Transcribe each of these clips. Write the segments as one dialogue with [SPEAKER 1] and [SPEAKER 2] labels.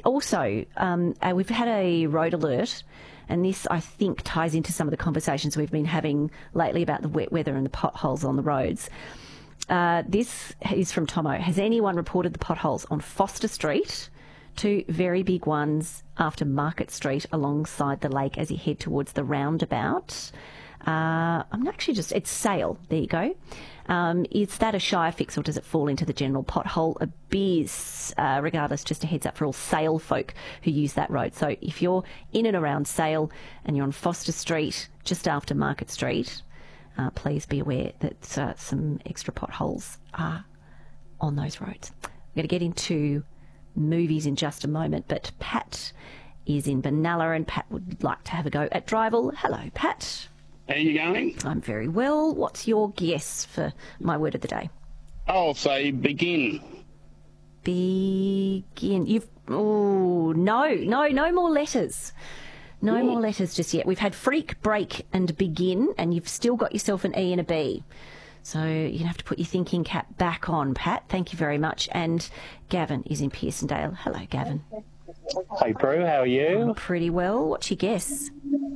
[SPEAKER 1] also, we've had a road alert, and this, I think, ties into some of the conversations we've been having lately about the wet weather and the potholes on the roads. This is from Tomo. Has anyone reported the potholes on Foster Street? Two very big ones after Market Street alongside the lake as you head towards the roundabout. It's Sale. There you go. Is that a Shire fix or does it fall into the general pothole abyss? Regardless, just a heads up for all Sale folk who use that road. So if you're in and around Sale and you're on Foster Street, just after Market Street, please be aware that some extra potholes are on those roads. We're going to get into movies in just a moment, but Pat is in Benalla and Pat would like to have a go at Drival. Hello, Pat.
[SPEAKER 2] How are you going?
[SPEAKER 1] I'm very well. What's your guess for my word of the day?
[SPEAKER 2] I'll say begin.
[SPEAKER 1] Begin. No more letters. No more letters just yet. We've had freak, break and begin, and you've still got yourself an E and a B. So you have to put your thinking cap back on, Pat. Thank you very much. And Gavin is in Pearsondale. Hello, Gavin.
[SPEAKER 3] Hey, Prue, how are you?
[SPEAKER 1] I'm pretty well. What's your guess?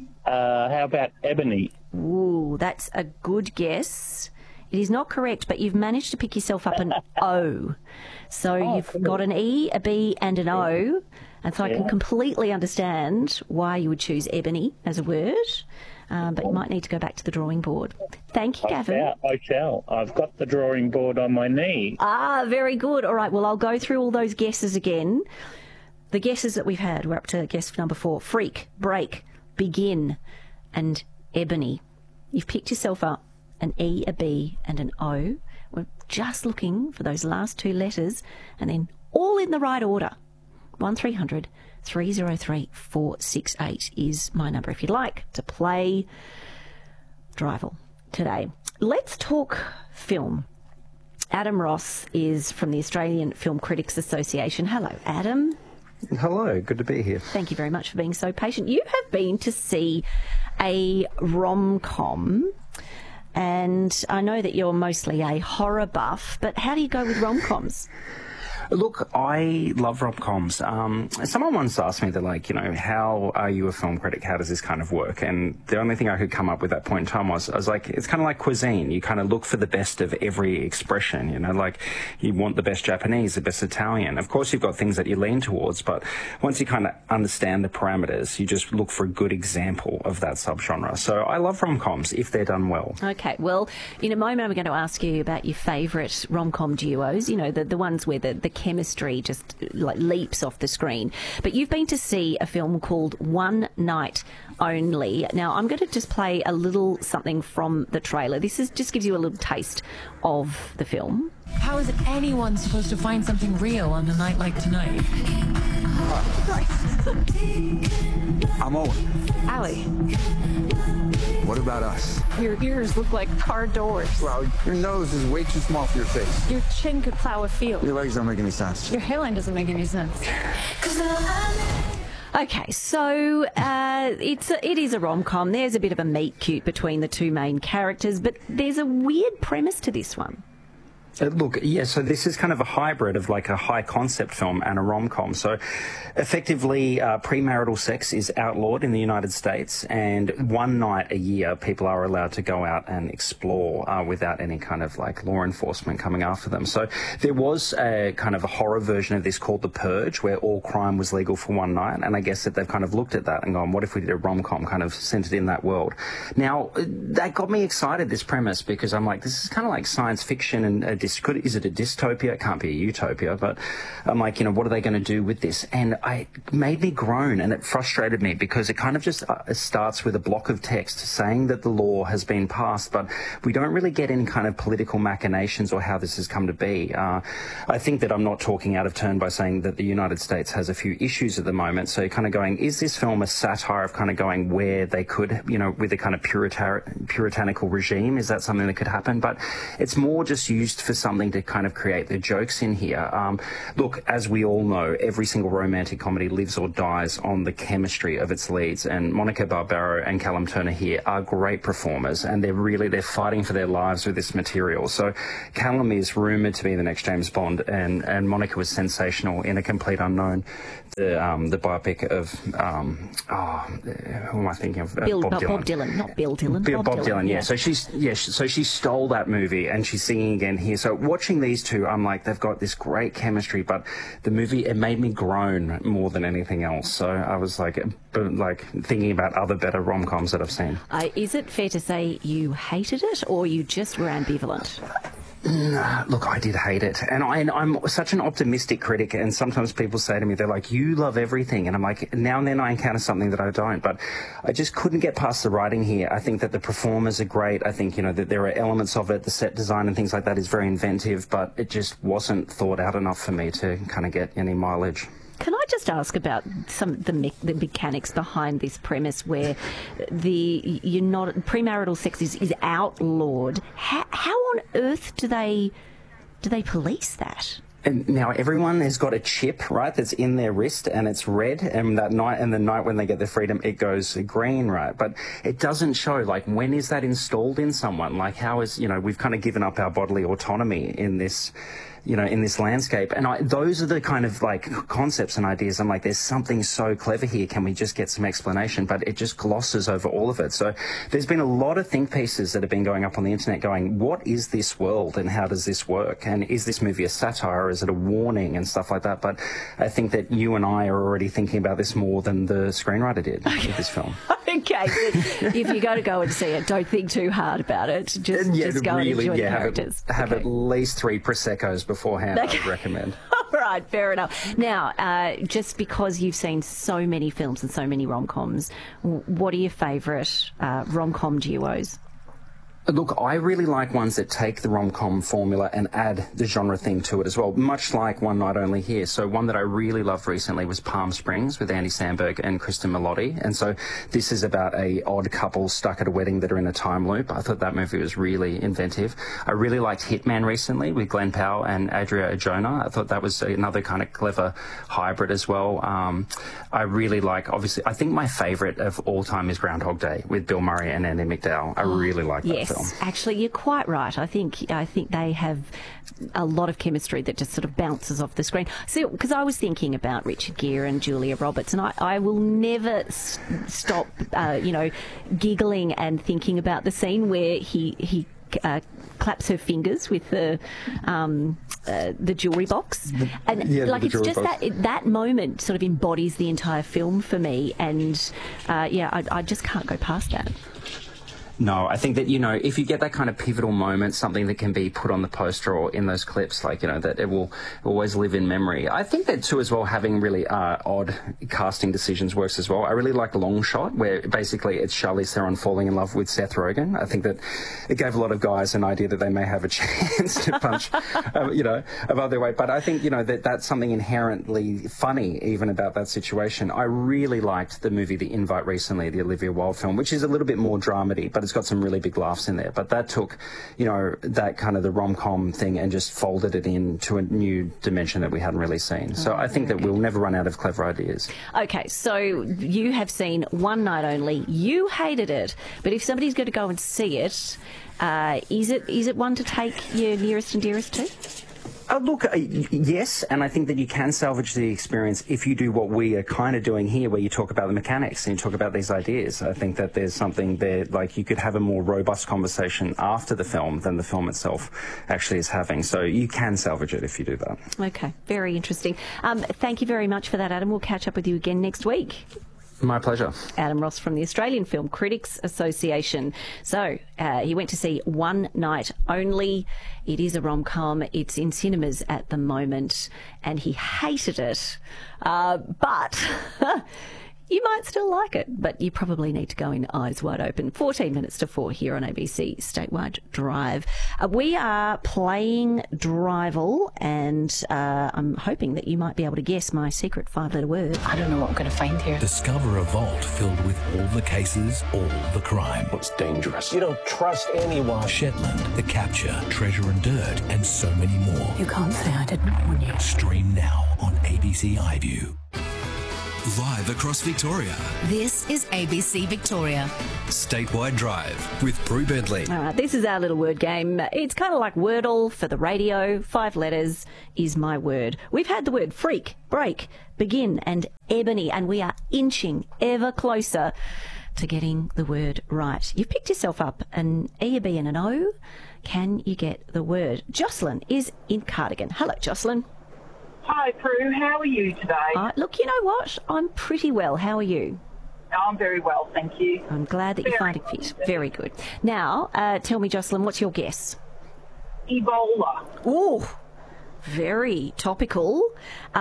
[SPEAKER 3] How about ebony?
[SPEAKER 1] Ooh, that's a good guess. It is not correct, but you've managed to pick yourself up an O. So you've got an E, a B and an O. And so I can completely understand why you would choose ebony as a word. But you might need to go back to the drawing board. Thank you, Gavin.
[SPEAKER 3] I shall. I've got the drawing board on my knee.
[SPEAKER 1] Ah, very good. All right, well, I'll go through all those guesses again. The guesses that we've had, we're up to guess number 4. Freak, break, begin, and ebony. You've picked yourself up an E, a B, and an O. We're just looking for those last 2 letters, and then all in the right order. 1300 303 468 is my number if you'd like to play Drival today. Let's talk film. Adam Ross is from the Australian Film Critics Association. Hello, Adam.
[SPEAKER 4] Hello, good to be here.
[SPEAKER 1] Thank you very much for being so patient. You have been to see a rom-com, and I know that you're mostly a horror buff, but how do you go with rom-coms?
[SPEAKER 4] Look, I love rom-coms. Someone once asked me, how are you a film critic? How does this kind of work? And the only thing I could come up with at that point in time was, I was like, it's kind of like cuisine. You kind of look for the best of every expression, you want the best Japanese, the best Italian. Of course, you've got things that you lean towards, but once you kind of understand the parameters, you just look for a good example of that subgenre. So I love rom-coms if they're done well.
[SPEAKER 1] Okay, well, in a moment I'm going to ask you about your favourite rom-com duos, the ones where the chemistry just leaps off the screen. But you've been to see a film called One Night Only. Now, I'm going to just play a little something from the trailer. This just gives you a little taste of the film.
[SPEAKER 5] How is anyone supposed to find something real on a night like tonight?
[SPEAKER 6] I'm Owen.
[SPEAKER 1] Ali.
[SPEAKER 6] What about us?
[SPEAKER 7] Your ears look like car doors.
[SPEAKER 6] Well, your nose is way too small for your face.
[SPEAKER 7] Your chin could plow a field.
[SPEAKER 6] Your legs don't make any sense.
[SPEAKER 7] Your hairline doesn't make any sense.
[SPEAKER 1] Okay, so it is a rom-com. There's a bit of a meet cute between the 2 main characters, but there's a weird premise to this one.
[SPEAKER 4] So this is kind of a hybrid of like a high concept film and a rom-com. So effectively, premarital sex is outlawed in the United States, and one night a year people are allowed to go out and explore without any kind of like law enforcement coming after them. So there was a kind of a horror version of this called The Purge, where all crime was legal for one night, and I guess that they've kind of looked at that and gone, what if we did a rom-com kind of centered in that world? Now, that got me excited, this premise, because I'm like, this is kind of like science fiction and is it a dystopia? It can't be a utopia, but I'm like, what are they going to do with this? And it made me groan, and it frustrated me because it kind of just starts with a block of text saying that the law has been passed, but we don't really get any kind of political machinations or how this has come to be. I think that I'm not talking out of turn by saying that the United States has a few issues at the moment. So you're kind of going, is this film a satire of kind of going where they could, with a kind of puritanical regime? Is that something that could happen? But it's more just used for something to kind of create the jokes in here. Look, as we all know, every single romantic comedy lives or dies on the chemistry of its leads, and Monica Barbaro and Callum Turner here are great performers, and they're fighting for their lives with this material. So Callum is rumoured to be the next James Bond, and Monica was sensational in A Complete Unknown, the biopic of who am I thinking of?
[SPEAKER 1] Bob Dylan, not Bill Dylan.
[SPEAKER 4] Bob Dylan, yeah. So she stole that movie, and she's singing again here. So watching these two, I'm like, they've got this great chemistry, but the movie, it made me groan more than anything else. So I was like thinking about other better rom-coms that I've seen.
[SPEAKER 1] Is it fair to say you hated it, or you just were ambivalent?
[SPEAKER 4] Look, I did hate it, and I'm such an optimistic critic, and sometimes people say to me, they're like, you love everything, and I'm like, now and then I encounter something that I don't, but I just couldn't get past the writing here. I think that the performers are great. I think, that there are elements of it, the set design and things like that is very inventive, but it just wasn't thought out enough for me to kind of get any mileage.
[SPEAKER 1] Can I just ask about some of the mechanics behind this premise, where premarital sex is outlawed? How on earth do they police that?
[SPEAKER 4] And now everyone has got a chip, right, that's in their wrist, and it's red, and the night when they get their freedom, it goes green, right? But it doesn't show, like, when is that installed in someone? Like, how is, we've kind of given up our bodily autonomy in this, in this landscape. And those are the kind of, like, concepts and ideas. I'm like, there's something so clever here. Can we just get some explanation? But it just glosses over all of it. So there's been a lot of think pieces that have been going up on the internet going, what is this world and how does this work? And is this movie a satire, or is it a warning and stuff like that? But I think that you and I are already thinking about this more than the screenwriter did with this film.
[SPEAKER 1] Okay, if you go and see it, don't think too hard about it. Just go and enjoy the characters.
[SPEAKER 4] Have at least 3 Prosecco's beforehand, I would recommend.
[SPEAKER 1] All right, fair enough. Now, just because you've seen so many films and so many rom-coms, what are your favourite rom-com duos?
[SPEAKER 4] Look, I really like ones that take the rom-com formula and add the genre thing to it as well, much like One Night Only here. So one that I really loved recently was Palm Springs with Andy Samberg and Kristen Milotti. And so this is about a odd couple stuck at a wedding that are in a time loop. I thought that movie was really inventive. I really liked Hitman recently with Glenn Powell and Adria Arjona. I thought that was another kind of clever hybrid as well. I really like, obviously, I think my favourite of all time is Groundhog Day with Bill Murray and Andy McDowell. I really like that film.
[SPEAKER 1] Actually, you're quite right. I think they have a lot of chemistry that just sort of bounces off the screen. So, because I was thinking about Richard Gere and Julia Roberts, and I will never stop, giggling and thinking about the scene where he claps her fingers with the jewellery box, it's just that moment sort of embodies the entire film for me, and I just can't go past that.
[SPEAKER 4] No, I think that, if you get that kind of pivotal moment, something that can be put on the poster or in those clips, that it will always live in memory. I think that, too, as well, having really odd casting decisions works as well. I really like Long Shot, where basically it's Charlize Theron falling in love with Seth Rogen. I think that it gave a lot of guys an idea that they may have a chance to punch, above their weight. But I think, that's something inherently funny even about that situation. I really liked the movie The Invite recently, the Olivia Wilde film, which is a little bit more dramedy, but it's got some really big laughs in there. But that took, that kind of the rom-com thing and just folded it into a new dimension that we hadn't really seen. So I think that we'll never run out of clever ideas. Okay,
[SPEAKER 1] so you have seen One Night Only. You hated it, but if somebody's going to go and see it, is it one to take your nearest and dearest to?
[SPEAKER 4] Look, yes, and I think that you can salvage the experience if you do what we are kind of doing here, where you talk about the mechanics and you talk about these ideas. I think that there's something there, like you could have a more robust conversation after the film than the film itself actually is having. So you can salvage it if you do that.
[SPEAKER 1] Okay, very interesting. Thank you very much for that, Adam. We'll catch up with you again next week.
[SPEAKER 4] My pleasure.
[SPEAKER 1] Adam Ross from the Australian Film Critics Association. So he went to see One Night Only. It is a rom-com. It's in cinemas at the moment, and he hated it. But you might still like it, but you probably need to go in eyes wide open. 14 minutes to 4 here on ABC Statewide Drive. We are playing Drival, and I'm hoping that you might be able to guess my secret 5-letter word.
[SPEAKER 7] I don't know what I'm going to find here.
[SPEAKER 8] Discover a vault filled with all the cases, all the crime.
[SPEAKER 9] What's dangerous?
[SPEAKER 10] You don't trust anyone.
[SPEAKER 8] Shetland, The Capture, Treasure and Dirt, and so many more.
[SPEAKER 5] You can't say I didn't warn you.
[SPEAKER 8] Stream now on ABC iView. Live across Victoria.
[SPEAKER 11] This is ABC Victoria.
[SPEAKER 8] Statewide Drive with Prue Bentley.
[SPEAKER 1] All right, this is our little word game. It's kind of like Wordle for the radio. 5 letters is my word. We've had the word freak, break, begin and ebony, and we are inching ever closer to getting the word right. You've picked yourself up an E, a B and an O. Can you get the word? Jocelyn is in Cardigan. Hello, Jocelyn.
[SPEAKER 12] Hi, Prue. How are you today?
[SPEAKER 1] Look, you know what? I'm pretty well. How are you?
[SPEAKER 12] I'm very well, thank you.
[SPEAKER 1] I'm glad that you're finding fit. Very good. Now, tell me, Jocelyn, what's your guess?
[SPEAKER 12] Ebola.
[SPEAKER 1] Oh, very topical,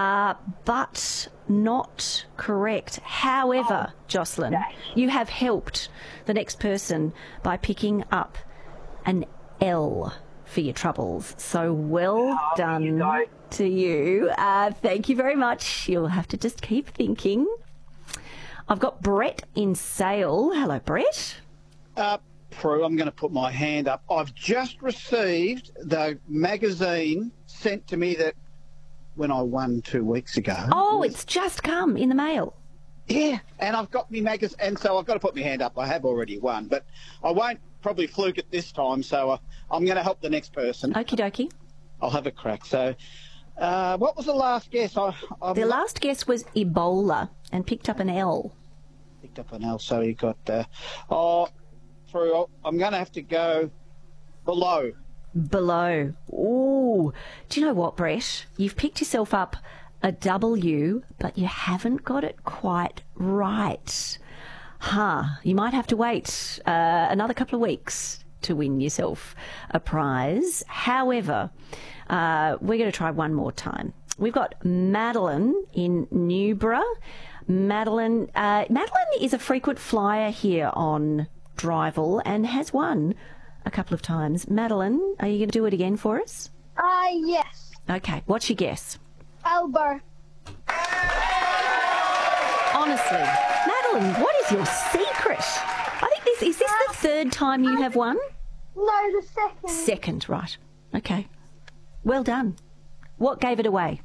[SPEAKER 1] but not correct. However, Jocelyn, you have helped the next person by picking up an L for your troubles. So well done to you. Thank you very much. You'll have to just keep thinking. I've got Brett in Sale. Hello, Brett.
[SPEAKER 13] Prue, I'm going to put my hand up. I've just received the magazine sent to me that when I won 2 weeks ago.
[SPEAKER 1] Oh, it's just come in the mail.
[SPEAKER 13] Yeah, and I've got my magazine, and so I've got to put my hand up. I have already won, but I won't probably fluke it this time, so I'm going to help the next person.
[SPEAKER 1] Okie dokie.
[SPEAKER 13] I'll have a crack. So what was the last guess?
[SPEAKER 1] The last guess was Ebola and picked up an L.
[SPEAKER 13] Picked up an L, so you got... Prue, I'm going to have to go below.
[SPEAKER 1] Below. Ooh. Do you know what, Brett? You've picked yourself up a W, but you haven't got it quite right. You might have to wait another couple of weeks to win yourself a prize. However, we're going to try one more time. We've got Madeline in Newborough. Madeline is a frequent flyer here on Drival and has won a couple of times. Madeline, are you going to do it again for us?
[SPEAKER 14] Yes.
[SPEAKER 1] Okay, what's your guess?
[SPEAKER 14] Elbow.
[SPEAKER 1] Honestly, Madeline, what is your secret? I think is this the third time you have won?
[SPEAKER 14] No, the second.
[SPEAKER 1] Second, right. Okay. Well done. What gave it away?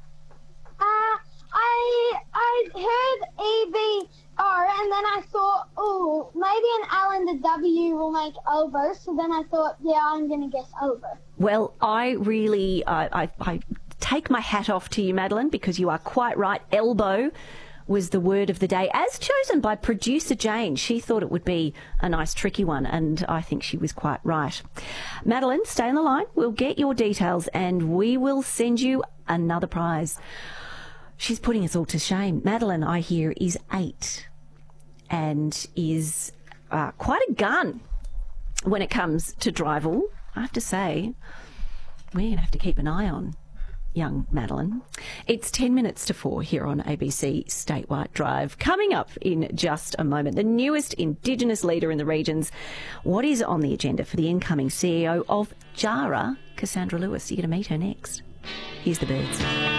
[SPEAKER 14] I heard EBR and then I thought, oh, maybe an L and a W will make over. So then I thought, yeah, I'm going to guess over.
[SPEAKER 1] Well, I really, I take my hat off to you, Madeline, because you are quite right. Elbow was the word of the day, as chosen by producer Jane. She thought it would be a nice tricky one, and I think she was quite right. Madeline, stay on the line. We'll get your details and we will send you another prize. She's putting us all to shame. Madeline, I hear, is 8 and is quite a gun when it comes to Drival. I have to say, we're going to have to keep an eye on young Madeline. It's 10 minutes to 4 here on ABC Statewide Drive. Coming up in just a moment, the newest Indigenous leader in the regions. What is on the agenda for the incoming CEO of Jara, Cassandra Lewis? You're going to meet her next. Here's the birds.